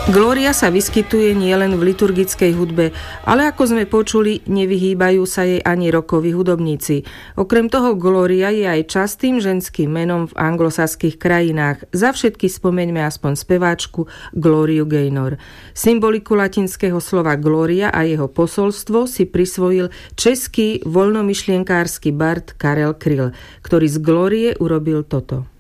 Glória sa vyskytuje nielen v liturgickej hudbe, ale ako sme počuli, nevyhýbajú sa jej ani rockoví hudobníci. Okrem toho Glória je aj častým ženským menom v anglosaských krajinách. Za všetky spomeňme aspoň speváčku Glóriu Gaynor. Symboliku latinského slova Gloria a jeho posolstvo si prisvojil český voľnomyšlienkársky bard Karel Kryl, ktorý z Glórie urobil toto.